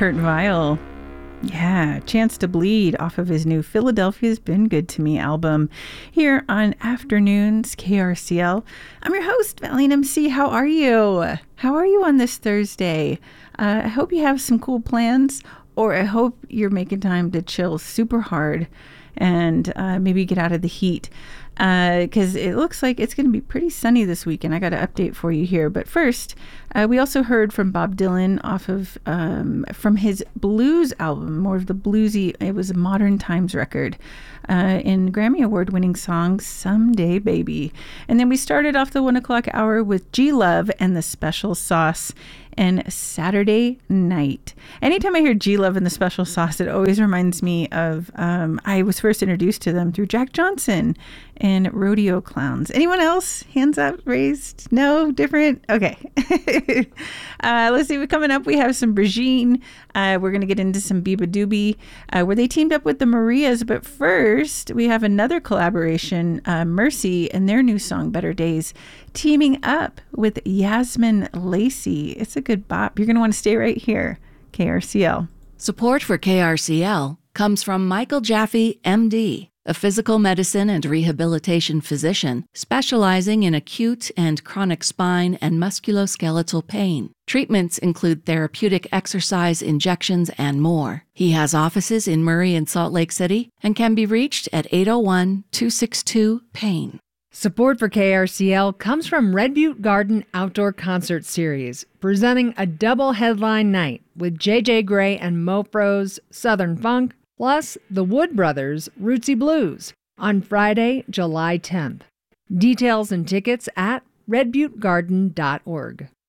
Kurt Vile. Yeah, Chance to Bleed off of his new Philadelphia's Been Good to Me album here on Afternoons KRCL. I'm your host, Valiant MC. How are you? How are you on this Thursday? I hope you have some cool plans, or I hope you're making time to chill super hard and maybe get out of the heat. Because it looks like it's going to be pretty sunny this weekend. I got an update for you here. But first, we also heard from Bob Dylan off of from his blues album, more of the bluesy. It was a Modern Times record in Grammy Award-winning song "Someday Baby." And then we started off the 1 o'clock hour with G Love and the Special Sauce and Saturday Night. Anytime I hear G Love and the Special Sauce, it always reminds me of I was first introduced to them through Jack Johnson and Rodeo Clowns. Anyone else? Hands up, raised? No? Different? Okay. Let's see. Coming up, we have some Brigitte. We're going to get into some Biba Doobie, where they teamed up with the Marias. But first, we have another collaboration, Mercy and their new song, Better Days, teaming up with Yasmin Lacey. It's a good bop. You're going to want to stay right here. KRCL. Support for KRCL comes from Michael Jaffe, MD, a physical medicine and rehabilitation physician specializing in acute and chronic spine and musculoskeletal pain. Treatments include therapeutic exercise, injections, and more. He has offices in Murray and Salt Lake City and can be reached at 801-262-PAIN. Support for KRCL comes from Red Butte Garden Outdoor Concert Series, presenting a double headline night with J.J. Grey and Mofro's Southern Funk, plus the Wood Brothers' Rootsy Blues on Friday, July 10th. Details and tickets at redbuttegarden.org.